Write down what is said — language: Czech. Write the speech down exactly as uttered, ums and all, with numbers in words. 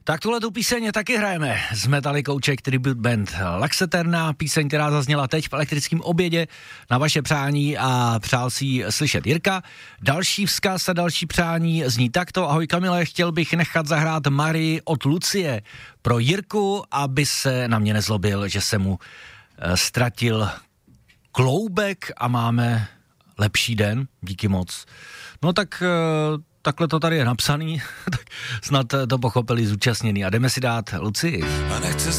Tak tuhle tu píseň taky hrajeme z Metallicouček Tribute Band Laxeterna, píseň, která zazněla teď v elektrickém obědě na vaše přání a přál si ji slyšet Jirka. Další vzkaz a další přání zní takto. Ahoj Kamile, chtěl bych nechat zahrát Marii od Lucie pro Jirku, aby se na mě nezlobil, že se mu e, ztratil kloubek a máme lepší den, díky moc. No tak... E, Takhle to tady je napsaný, tak snad to pochopili zúčastněný. A jdeme si dát Lucii. A nechce